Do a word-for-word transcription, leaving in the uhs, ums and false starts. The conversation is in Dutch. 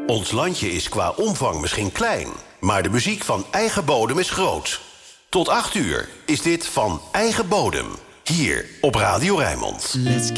Ons landje is qua omvang misschien klein, maar de muziek van Eigen Bodem is groot. Tot acht uur is dit Van Eigen Bodem, hier op Radio Rijnmond.